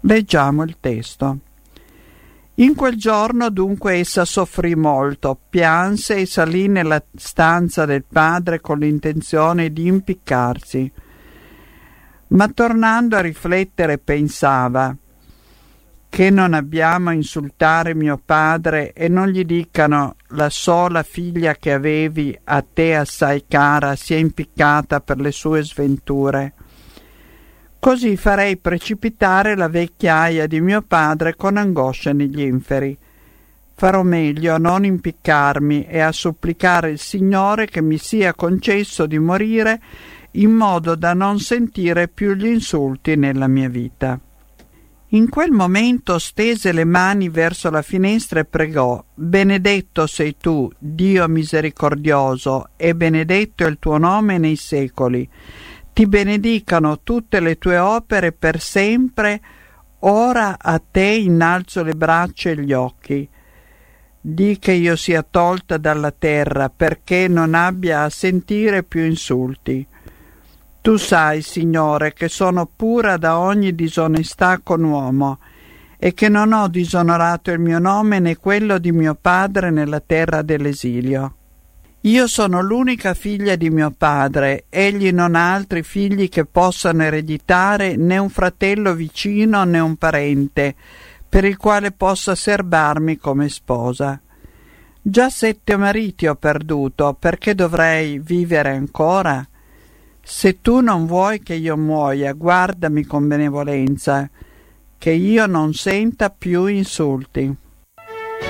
Leggiamo il testo. In quel giorno dunque essa soffrì molto, pianse e salì nella stanza del padre con l'intenzione di impiccarsi. Ma tornando a riflettere pensava: che non abbiamo a insultare mio padre e non gli dicano la sola figlia che avevi, a te assai cara, si è impiccata per le sue sventure. Così farei precipitare la vecchiaia di mio padre con angoscia negli inferi. Farò meglio a non impiccarmi e a supplicare il Signore che mi sia concesso di morire in modo da non sentire più gli insulti nella mia vita. In quel momento stese le mani verso la finestra e pregò: benedetto sei tu, Dio misericordioso, e benedetto è il tuo nome nei secoli. Ti benedicano tutte le tue opere per sempre. Ora a te innalzo le braccia e gli occhi. Di che io sia tolta dalla terra, perché non abbia a sentire più insulti. Tu sai, Signore, che sono pura da ogni disonestà con uomo e che non ho disonorato il mio nome né quello di mio padre nella terra dell'esilio. Io sono l'unica figlia di mio padre, egli non ha altri figli che possano ereditare, né un fratello vicino né un parente, per il quale possa serbarmi come sposa. Già 7 mariti ho perduto, perché dovrei vivere ancora? Se tu non vuoi che io muoia, guardami con benevolenza, che io non senta più insulti.